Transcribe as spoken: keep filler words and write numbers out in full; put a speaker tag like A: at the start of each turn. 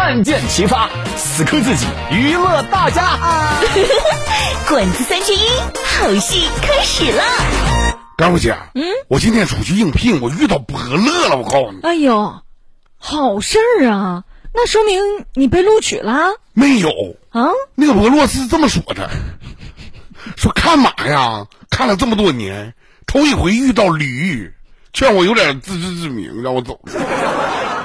A: 案件齐发，死磕自己，娱乐大家。
B: 滚子三缺一，好戏开始了。
C: 干夫姐，嗯，我今天出去应聘，我遇到伯乐了，我告诉你。
D: 哎呦，好事儿啊！那说明你被录取了？
C: 没有
D: 啊？
C: 那个伯乐是这么说的，说看马呀，看了这么多年，头一回遇到驴，劝我有点自知之明，让我走了。